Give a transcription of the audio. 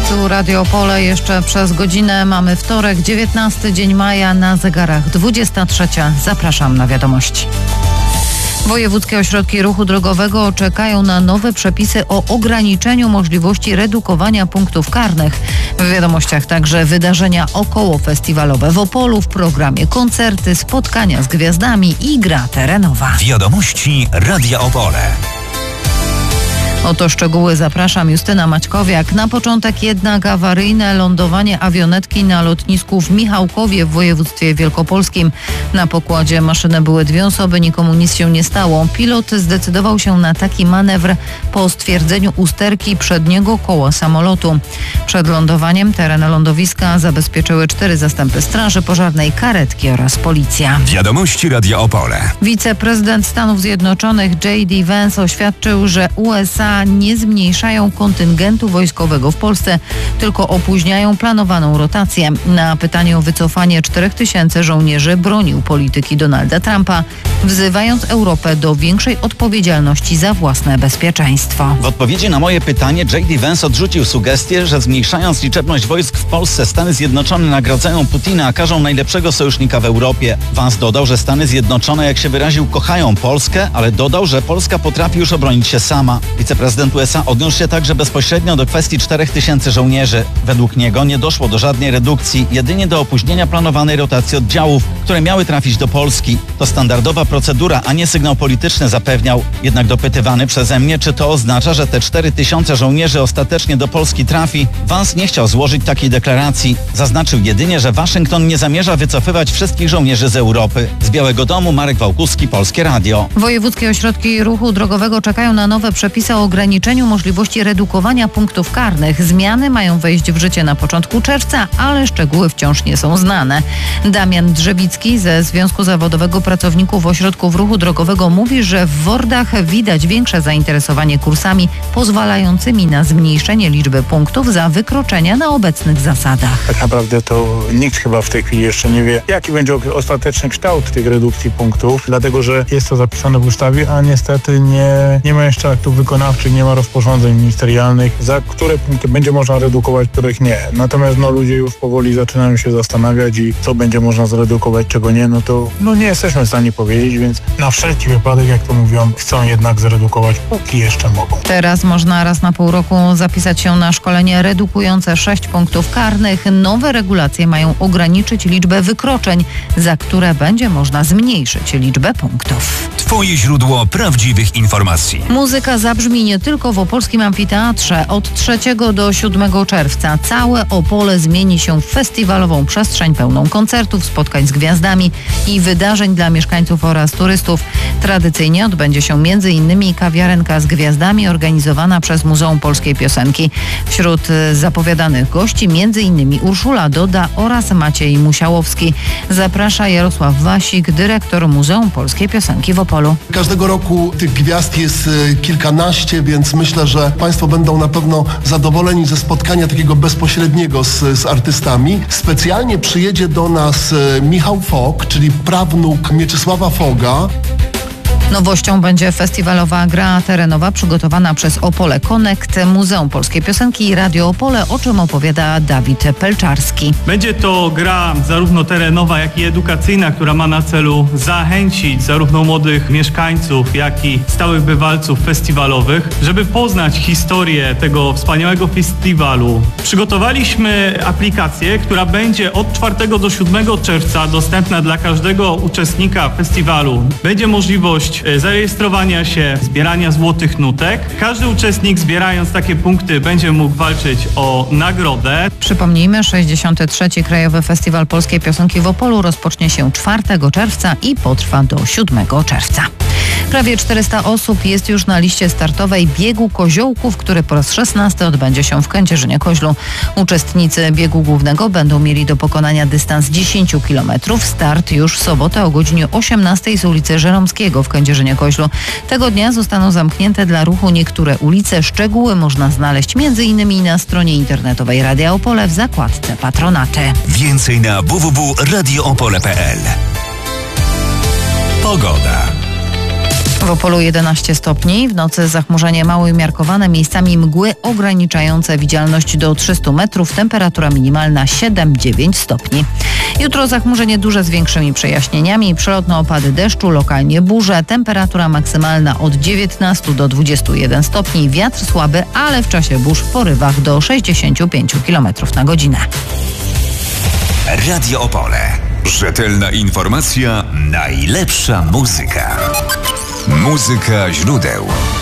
Tu Radio Opole jeszcze przez godzinę. Mamy wtorek, 19 dzień maja, na zegarach 23. Zapraszam na wiadomości. Wojewódzkie ośrodki ruchu drogowego czekają na nowe przepisy o ograniczeniu możliwości redukowania punktów karnych. W wiadomościach także wydarzenia okołofestiwalowe w Opolu, w programie koncerty, spotkania z gwiazdami i gra terenowa. Wiadomości Radia Opole. Oto szczegóły, zapraszam, Justyna Maćkowiak. Na początek jednak awaryjne lądowanie awionetki na lotnisku w Michałkowie w województwie wielkopolskim. Na pokładzie maszyny były 2 osoby, nikomu nic się nie stało. Pilot zdecydował się na taki manewr po stwierdzeniu usterki przedniego koła samolotu. Przed lądowaniem teren lądowiska zabezpieczyły 4 zastępy straży pożarnej, karetki oraz policja. Wiadomości Radia Opole. Wiceprezydent Stanów Zjednoczonych J.D. Vance oświadczył, że USA nie zmniejszają kontyngentu wojskowego w Polsce, tylko opóźniają planowaną rotację. Na pytanie o wycofanie 4000 żołnierzy bronił polityki Donalda Trumpa, wzywając Europę do większej odpowiedzialności za własne bezpieczeństwo. W odpowiedzi na moje pytanie J.D. Vance odrzucił sugestię, że zmniejszając liczebność wojsk w Polsce, Stany Zjednoczone nagradzają Putina, a karzą najlepszego sojusznika w Europie. Vance dodał, że Stany Zjednoczone, jak się wyraził, kochają Polskę, ale dodał, że Polska potrafi już obronić się sama. Wiceprezydent USA odniósł się także bezpośrednio do kwestii 4000 żołnierzy. Według niego nie doszło do żadnej redukcji, jedynie do opóźnienia planowanej rotacji oddziałów, które miały trafić do Polski. To standardowa procedura, a nie sygnał polityczny, zapewniał. Jednak dopytywany przeze mnie, czy to oznacza, że te 4000 żołnierzy ostatecznie do Polski trafi, Vance nie chciał złożyć takiej deklaracji. Zaznaczył jedynie, że Waszyngton nie zamierza wycofywać wszystkich żołnierzy z Europy. Z Białego Domu Marek Wałkuski, Polskie Radio. Wojewódzkie ośrodki ruchu drogowego czekają na nowe przepisy o ograniczeniu możliwości redukowania punktów karnych. Zmiany mają wejść w życie na początku czerwca, ale szczegóły wciąż nie są znane. Damian Drzewicki ze Związku Zawodowego Pracowników Ośrodków Ruchu Drogowego mówi, że w Wordach widać większe zainteresowanie kursami pozwalającymi na zmniejszenie liczby punktów za wykroczenia na obecnych zasadach. Tak naprawdę to nikt chyba w tej chwili jeszcze nie wie, jaki będzie ostateczny kształt tych redukcji punktów, dlatego że jest to zapisane w ustawie, a niestety nie ma jeszcze aktów wykonawczych, nie ma rozporządzeń ministerialnych, za które punkty będzie można redukować, których nie. Natomiast ludzie już powoli zaczynają się zastanawiać i co będzie można zredukować, czego nie, to nie jesteśmy w stanie powiedzieć, więc na wszelki wypadek, jak to mówią, chcą jednak zredukować, póki jeszcze mogą. Teraz można raz na pół roku zapisać się na szkolenie redukujące 6 punktów karnych. Nowe regulacje mają ograniczyć liczbę wykroczeń, za które będzie można zmniejszyć liczbę punktów. Twoje źródło prawdziwych informacji. Muzyka zabrzmi nie tylko w opolskim amfiteatrze. Od 3 do 7 czerwca całe Opole zmieni się w festiwalową przestrzeń pełną koncertów, spotkań z gwiazdami i wydarzeń dla mieszkańców oraz turystów. Tradycyjnie odbędzie się m.in. kawiarenka z gwiazdami organizowana przez Muzeum Polskiej Piosenki. Wśród zapowiadanych gości m.in. Urszula Doda oraz Maciej Musiałowski. Zaprasza Jarosław Wasik, dyrektor Muzeum Polskiej Piosenki w Opolu. Każdego roku tych gwiazd jest kilkanaście, więc myślę, że Państwo będą na pewno zadowoleni ze spotkania takiego bezpośredniego z artystami. Specjalnie przyjedzie do nas Michał Fog, czyli prawnuk Mieczysława Foga. Nowością będzie festiwalowa gra terenowa przygotowana przez Opole Connect, Muzeum Polskiej Piosenki i Radio Opole, o czym opowiada Dawid Pelczarski. Będzie to gra zarówno terenowa, jak i edukacyjna, która ma na celu zachęcić zarówno młodych mieszkańców, jak i stałych bywalców festiwalowych, żeby poznać historię tego wspaniałego festiwalu. Przygotowaliśmy aplikację, która będzie od 4 do 7 czerwca dostępna dla każdego uczestnika festiwalu. Będzie możliwość zarejestrowania się, zbierania złotych nutek. Każdy uczestnik, zbierając takie punkty, będzie mógł walczyć o nagrodę. Przypomnijmy, 63. Krajowy Festiwal Polskiej Piosenki w Opolu rozpocznie się 4 czerwca i potrwa do 7 czerwca. Prawie 400 osób jest już na liście startowej biegu koziołków, który po raz 16 odbędzie się w Kędzierzynie-Koźlu. Uczestnicy biegu głównego będą mieli do pokonania dystans 10 km. Start już w sobotę o godzinie 18 z ulicy Żeromskiego w Kędzierzynie-Koźlu. Tego dnia zostaną zamknięte dla ruchu niektóre ulice. Szczegóły można znaleźć m.in. na stronie internetowej Radia Opole w zakładce Patronaty. Więcej na www.radioopole.pl. Pogoda. W Opolu 11 stopni, w nocy zachmurzenie mało umiarkowane, miejscami mgły ograniczające widzialność do 300 metrów, temperatura minimalna 7-9 stopni. Jutro zachmurzenie duże z większymi przejaśnieniami, przelotne opady deszczu, lokalnie burze, temperatura maksymalna od 19 do 21 stopni, wiatr słaby, ale w czasie burz w porywach do 65 km na godzinę. Radio Opole. Rzetelna informacja, najlepsza muzyka. Muzyka źródeł.